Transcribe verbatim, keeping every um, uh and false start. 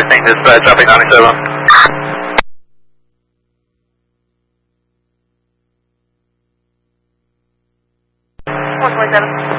think this is uh, traffic ninety-seven. one twenty-seven.